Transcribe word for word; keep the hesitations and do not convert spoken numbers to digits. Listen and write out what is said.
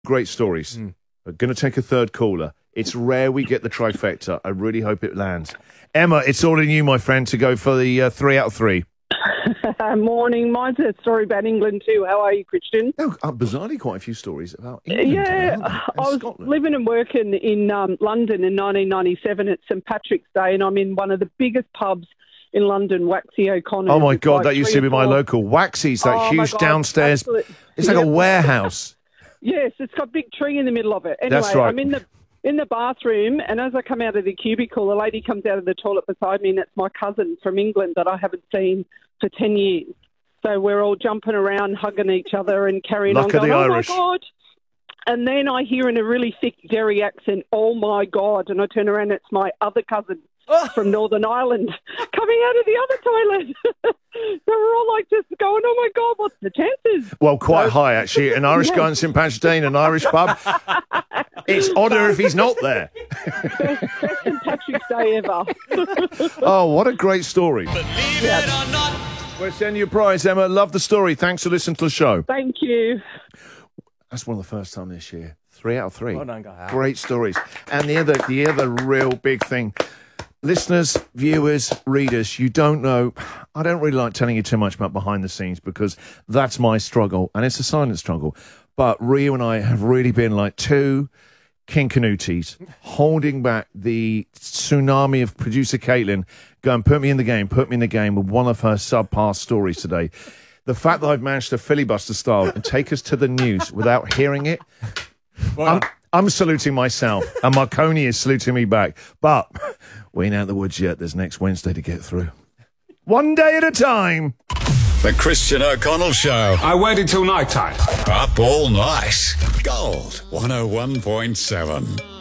Great stories. Mm. We're going to take a third caller. It's rare we get the trifecta. I really hope it lands. Emma, it's all in you, my friend, to go for the uh, three out of three. Morning. Mine's a story about England too. How are you, Christian? Oh, uh, bizarrely, quite a few stories about England. Yeah, and I was Scotland. living and working in um, London in nineteen ninety-seven at Saint Patrick's Day, and I'm in one of the biggest pubs in London, Waxy O'Connor. Oh, my God, like that used to be my local. Waxy's, that oh huge God, downstairs. absolutely. It's like yep. a warehouse. Yes, it's got a big tree in the middle of it. Anyway, That's right. I'm in the in the bathroom, and as I come out of the cubicle, a lady comes out of the toilet beside me, and it's my cousin from England that I haven't seen for ten years. So we're all jumping around, hugging each other and carrying Luck on, going, of the oh, Irish. my God. And then I hear in a really thick Derry accent, oh, my God. And I turn around, it's my other cousin from Northern Ireland coming out of the other toilet. So we're all like just going, oh, my God, what's the chances? Well, quite so, high, actually. An Irish yeah. guy in Saint Patrick's Day in an Irish pub. It's odder if he's not there. Best Saint Patrick's Day ever. Oh, what a great story. Believe Yeah. it or not. We'll send you a prize, Emma. Love the story. Thanks for listening to the show. Thank you. That's one of the first time this year. Three out of three. Well done, guys. Great stories. And the other, the other real big thing, listeners, viewers, readers, you don't know. I don't really like telling you too much about behind the scenes because that's my struggle, and it's a silent struggle. But Rio and I have really been like two King Canutis holding back the tsunami of producer Caitlin going, put me in the game, put me in the game with one of her subpar stories today. The fact that I've managed to filibuster style and take us to the news without hearing it, Well, I'm, I'm saluting myself, and Marconi is saluting me back. But we ain't out of the woods yet. There's next Wednesday to get through. One day at a time. The Christian O'Connell Show. I waited till night time. Up all night. Gold one oh one point seven.